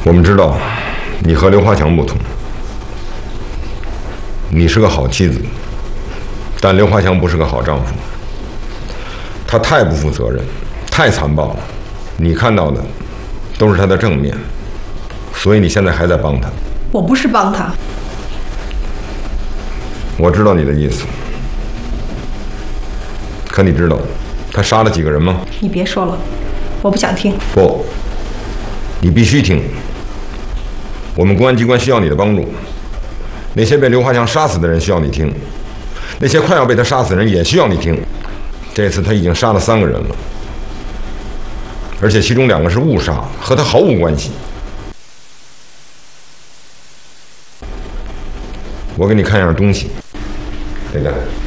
我们知道，你和刘华强不同，你是个好妻子，但刘华强不是个好丈夫。他太不负责任，太残暴了。你看到的都是他的正面，所以你现在还在帮他。 我不是帮他。 我知道你的意思，可你知道他杀了几个人吗？ 你别说了，我不想听。 不，你必须听。我们公安机关需要你的帮助。那些被刘华强杀死的人需要你听，那些快要被他杀死的人也需要你听。这次他已经杀了3个人了，而且其中2个是误杀，和他毫无关系。我给你看样东西，这个。